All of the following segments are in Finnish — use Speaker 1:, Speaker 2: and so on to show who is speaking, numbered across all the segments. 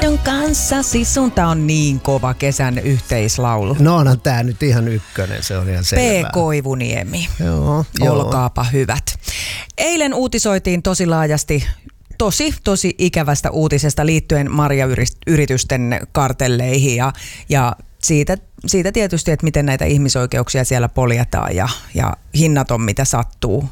Speaker 1: Maidon kanssa sisunta on niin kova kesän yhteislaulu.
Speaker 2: No onhan tää nyt ihan ykkönen, se on ihan selvää.
Speaker 1: P. Koivuniemi.
Speaker 2: Joo.
Speaker 1: Olkaapa hyvät. Eilen uutisoitiin tosi laajasti tosi ikävästä uutisesta liittyen marjayritysten kartelleihin ja siitä tietysti, että miten näitä ihmisoikeuksia siellä poljetaan ja hinnat on mitä sattuu.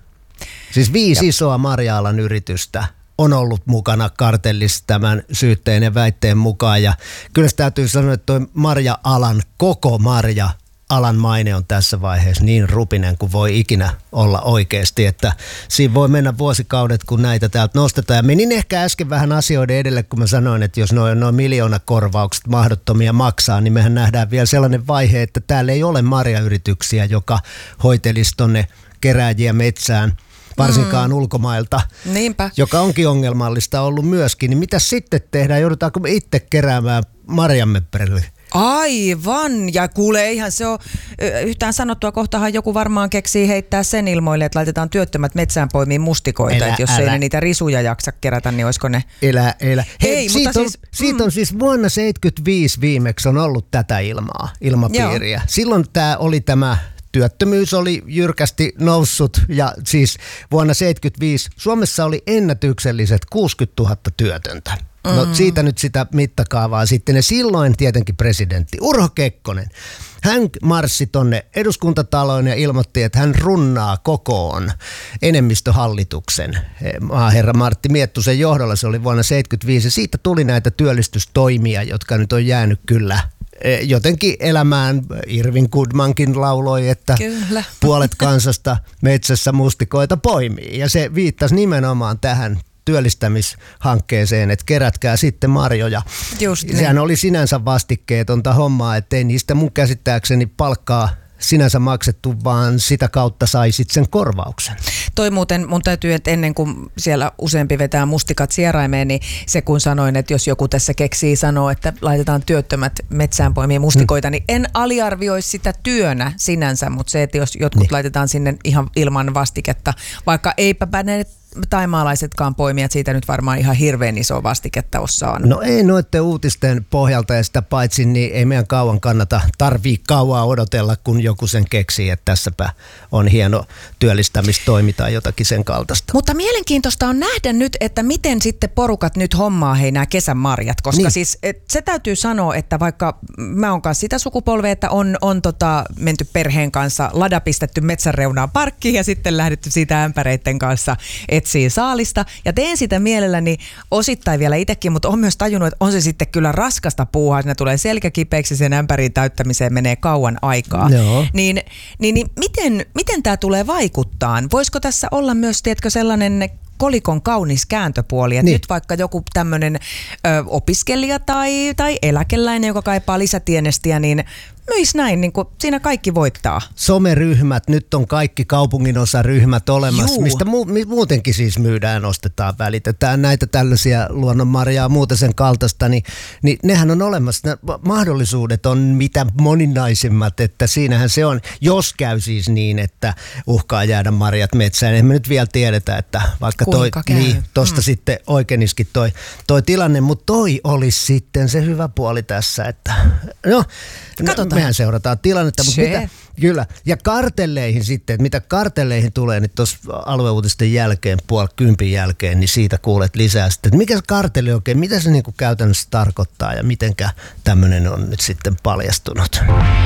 Speaker 2: Siis 5 isoa marja-alan yritystä on ollut mukana kartellissa tämän syytteen ja väitteen mukaan. Ja kyllä täytyy sanoa, että toi marja-alan, koko marja-alan maine on tässä vaiheessa niin rupinen kuin voi ikinä olla oikeasti. Että siinä voi mennä vuosikaudet, kun näitä täältä nostetaan. Ja menin ehkä äsken vähän asioiden edelle, kun mä sanoin, että jos noin miljoonakorvaukset mahdottomia maksaa, niin mehän nähdään vielä sellainen vaihe, että täällä ei ole marjayrityksiä, joka hoitelisi tonne kerääjiä metsään, varsinkaan ulkomailta,
Speaker 1: Niinpä.
Speaker 2: Joka onkin ongelmallista ollut myöskin. Niin mitä sitten tehdään? Joudutaanko me itse keräämään marjamme perille?
Speaker 1: Aivan, ja kuule, eihän se ole yhtään sanottua, kohtahan joku varmaan keksii heittää sen ilmoille, että laitetaan työttömät metsään poimiin mustikoita, että jos ei ne niitä risuja jaksa kerätä, niin olisiko ne...
Speaker 2: Elä. Hei,
Speaker 1: siitä
Speaker 2: on siis vuonna 1975 viimeksi on ollut tätä ilmapiiriä. Joo. Silloin tämä työttömyys oli jyrkästi noussut ja siis vuonna 1975 Suomessa oli ennätykselliset 60 000 työtöntä. No siitä nyt sitä mittakaavaa sitten. Ja silloin tietenkin presidentti Urho Kekkonen, hän marssi tonne eduskuntataloon ja ilmoitti, että hän runnaa kokoon enemmistöhallituksen. Maaherra Martti Miettusen johdolla se oli vuonna 1975 ja siitä tuli näitä työllistystoimia, jotka nyt on jäänyt kyllä jotenkin elämään. Irvin Goodmankin lauloi, että kyllä, puolet kansasta metsässä mustikoita poimii. Ja se viittasi nimenomaan tähän työllistämishankkeeseen, että kerätkää sitten marjoja. Sehän oli sinänsä vastikkeetonta hommaa, ettei niistä mun käsittääkseni palkkaa sinänsä maksettu, vaan sitä kautta saisit sen korvauksen.
Speaker 1: Toi muuten, mun täytyy, että ennen kuin siellä useampi vetää mustikat sieraimeen, niin se kun sanoin, että jos joku tässä keksii sanoa, että laitetaan työttömät metsään poimia mustikoita, niin en aliarvioi sitä työnä sinänsä, mutta se, että jos jotkut laitetaan sinne ihan ilman vastiketta, vaikka eipä ne taimaalaisetkaan poimijat siitä nyt varmaan ihan hirveän iso vastiketta ole saanut.
Speaker 2: No ei noiden uutisten pohjalta ja sitä paitsi, niin ei meidän tarvii kauaa odotella, kun joku sen keksii, että tässäpä on hieno työllistämistoimi tai jotakin sen kaltaista.
Speaker 1: Mutta mielenkiintoista on nähdä nyt, että miten sitten porukat nyt hommaa nämä kesän marjat, koska siis se täytyy sanoa, että vaikka mä oon kanssa sitä sukupolvea, että on menty perheen kanssa, lada pistetty metsän reunaan parkkiin ja sitten lähdetty siitä ämpäreiden kanssa etsii saalista ja teen sitä mielelläni osittain vielä itsekin, mutta on myös tajunnut, että on se sitten kyllä raskasta puuhaa, siinä tulee selkä kipeäksi, sen ämpärin täyttämiseen menee kauan aikaa. Niin miten tämä tulee vaikuttaa? Voisiko tässä olla myös, tiedätkö, sellainen kolikon kaunis kääntöpuoli, että nyt vaikka joku tämmöinen opiskelija tai eläkeläinen, joka kaipaa lisätienestiä, niin myis näin, niin kuin siinä kaikki voittaa.
Speaker 2: Someryhmät, nyt on kaikki kaupunginosaryhmät olemassa, mistä muutenkin siis myydään, ostetaan, välitetään näitä tällaisia luonnonmarjaa ja muuta sen kaltaista, niin nehän on olemassa. Ne mahdollisuudet on mitä moninaisimmat, että siinähän se on, jos käy siis niin, että uhkaa jäädä marjat metsään. Emme nyt vielä tiedetä, että vaikka tosta sitten oikeiniskin toi tilanne, mutta toi olisi sitten se hyvä puoli tässä, että katsotaan. Mehän seurataan tilannetta, mutta kyllä. Ja kartelleihin sitten, että mitä kartelleihin tulee, niin tuossa alueuutisten jälkeen, 9:30 jälkeen, niin siitä kuulet lisää sitten, että mikä se kartelli oikein, mitä se niinku käytännössä tarkoittaa ja mitenkä tämmöinen on nyt sitten paljastunut.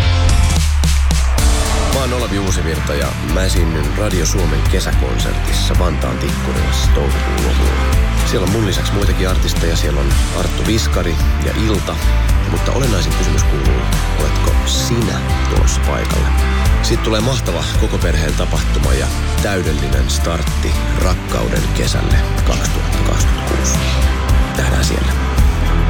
Speaker 3: Mä oon Olavi Uusivirta ja mä esiinnyn Radio Suomen kesäkonsertissa Vantaan Tikkurilassa toukokuun lopulla. Siellä on mun lisäksi muitakin artisteja, siellä on Arttu Viskari ja Ilta, mutta olennaisin kysymys kuuluu, oletko sinä tulossa paikalle? Siitä tulee mahtava koko perheen tapahtuma ja täydellinen startti rakkauden kesälle 2026. Nähdään siellä.